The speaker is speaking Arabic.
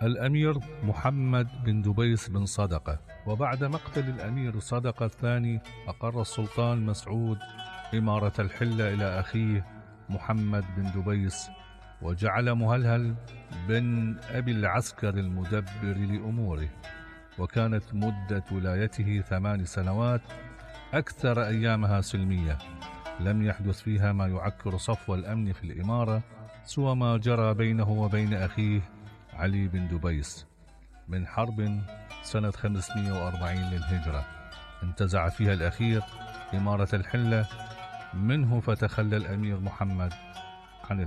الأمير محمد بن دبيس بن صدقة. وبعد مقتل الأمير صدقة الثاني أقر السلطان مسعود إمارة الحلة إلى أخيه محمد بن دبيس، وجعل مهلهل بن أبي العسكر المدبر لأموره. وكانت مدة ولايته 8 سنوات، أكثر أيامها سلمية، لم يحدث فيها ما يعكر صفو الأمن في الإمارة سوى ما جرى بينه وبين أخيه علي بن دبيس من حرب سنة 540 للهجرة، انتزع فيها الأخير إمارة الحلة منه، فتخلى الأمير محمد